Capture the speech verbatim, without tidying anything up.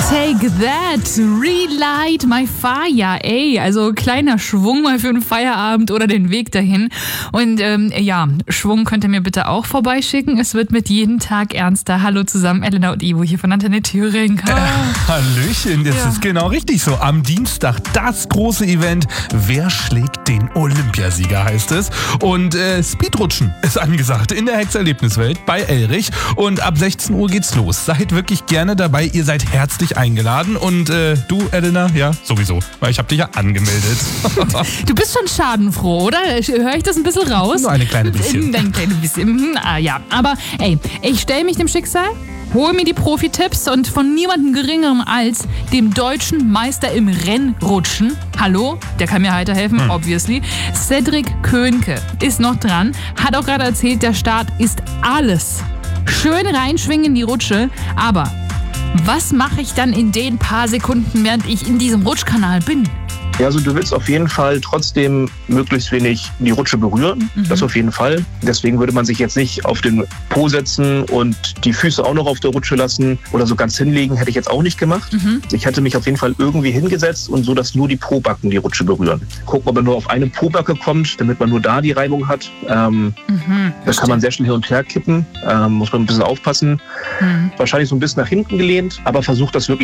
Take that, relight my fire. Ey, also kleiner Schwung mal für einen Feierabend oder den Weg dahin. Und ähm, ja, Schwung könnt ihr mir bitte auch vorbeischicken. Es wird mit jedem Tag ernster. Hallo zusammen, Elena und Ivo hier von Antenne Thüringen. Äh, Hallöchen, das ja. ist genau richtig so. Am Dienstag das große Event. Wer schlägt den Olympiasieger, heißt es. Und äh, Speedrutschen ist angesagt in der Hex-Erlebniswelt bei Elrich. Und ab sechzehn Uhr geht's los. Seid wirklich gerne dabei. Ihr seid herzlich eingeladen. Und äh, du, Elena, ja, sowieso. Weil ich habe dich ja angemeldet. Du bist schon schadenfroh, oder? Höre ich das ein bisschen raus? Nur eine kleine bisschen. Ein kleines bisschen. Ah, ja, aber ey, ich stelle mich dem Schicksal, hole mir die Profi-Tipps und von niemandem geringerem als dem deutschen Meister im Rennrutschen. Hallo, der kann mir weiterhelfen, hm. obviously. Cedric Könke ist noch dran, hat auch gerade erzählt, der Start ist alles. Schön reinschwingen in die Rutsche, aber was mache ich dann in den paar Sekunden, während ich in diesem Rutschkanal bin? Ja, also du willst auf jeden Fall trotzdem möglichst wenig die Rutsche berühren. Mhm. Das auf jeden Fall. Deswegen würde man sich jetzt nicht auf den Po setzen und die Füße auch noch auf der Rutsche lassen oder so ganz hinlegen, hätte ich jetzt auch nicht gemacht. Mhm. Ich hätte mich auf jeden Fall irgendwie hingesetzt und so, dass nur die Pobacken die Rutsche berühren. Gucken, ob man nur auf eine Pobacke kommt, damit man nur da die Reibung hat. Ähm, mhm, da kann man sehr schnell hin und her kippen. Ähm, muss man ein bisschen aufpassen. Mhm. Wahrscheinlich so ein bisschen nach hinten gelehnt, aber versucht das wirklich